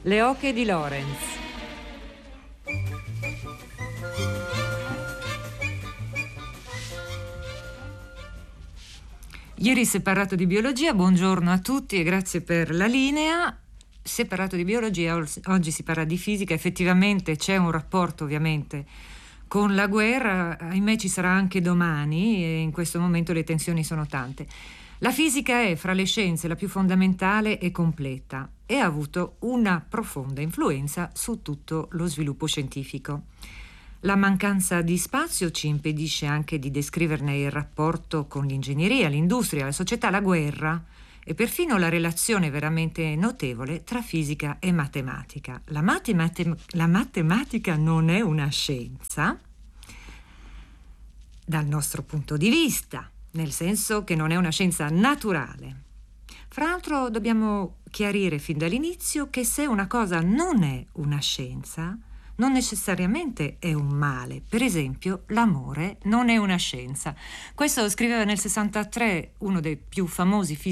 Le oche di Lorenz. Ieri si è parlato di biologia, buongiorno a tutti e grazie per la linea. Si è parlato di biologia, oggi si parla di fisica. Effettivamente c'è un rapporto ovviamente con la guerra, ahimè ci sarà anche domani e in questo momento le tensioni sono tante. La fisica è fra le scienze la più fondamentale e completa e ha avuto una profonda influenza su tutto lo sviluppo scientifico. La mancanza di spazio ci impedisce anche di descriverne il rapporto con l'ingegneria, l'industria, la società, la guerra e perfino la relazione veramente notevole tra fisica e matematica. La matematica non è una scienza dal nostro punto di vista, nel senso che non è una scienza naturale. Fra l'altro dobbiamo chiarire fin dall'inizio che se una cosa non è una scienza, non necessariamente è un male. Per esempio, l'amore non è una scienza. Questo scriveva nel 63 uno dei più famosi